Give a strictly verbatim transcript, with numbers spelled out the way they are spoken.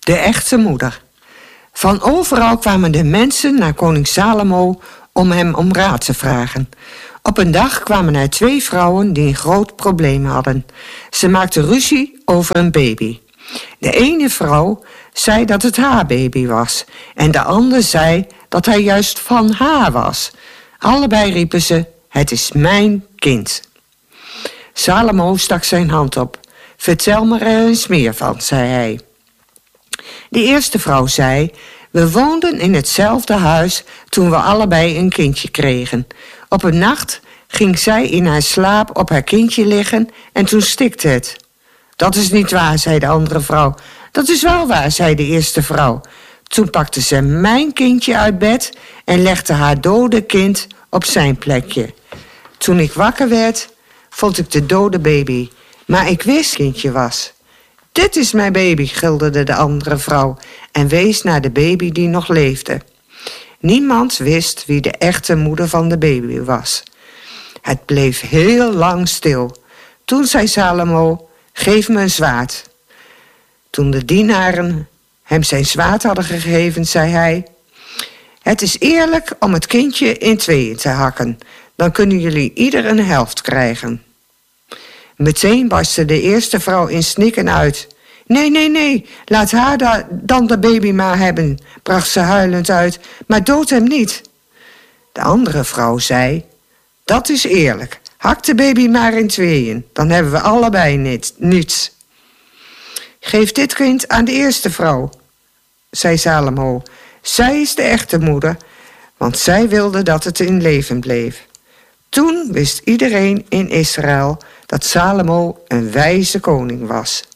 De echte moeder. Van overal kwamen de mensen naar koning Salomo om hem om raad te vragen. Op een dag kwamen er twee vrouwen die een groot probleem hadden. Ze maakten ruzie over een baby. De ene vrouw zei dat het haar baby was en de andere zei dat hij juist van haar was. Allebei riepen ze: het is mijn kind. Salomo stak zijn hand op. Vertel me er eens meer van, zei hij. De eerste vrouw zei: we woonden in hetzelfde huis toen we allebei een kindje kregen. Op een nacht ging zij in haar slaap op haar kindje liggen en toen stikte het. Dat is niet waar, zei de andere vrouw. Dat is wel waar, zei de eerste vrouw. Toen pakte ze mijn kindje uit bed en legde haar dode kind op zijn plekje. Toen ik wakker werd, vond ik de dode baby, maar ik wist dat het kindje was. Dit is mijn baby, gilderde de andere vrouw en wees naar de baby die nog leefde. Niemand wist wie de echte moeder van de baby was. Het bleef heel lang stil. Toen zei Salomo: geef me een zwaard. Toen de dienaren hem zijn zwaard hadden gegeven, zei hij: het is eerlijk om het kindje in tweeën te hakken. Dan kunnen jullie ieder een helft krijgen. Meteen barstte de eerste vrouw in snikken uit. Nee, nee, nee, laat haar da- dan de baby maar hebben, bracht ze huilend uit, maar dood hem niet. De andere vrouw zei: dat is eerlijk, hak de baby maar in tweeën, dan hebben we allebei niet, niets. Geef dit kind aan de eerste vrouw, zei Salomo. Zij is de echte moeder, want zij wilde dat het in leven bleef. Toen wist iedereen in Israël dat Salomo een wijze koning was.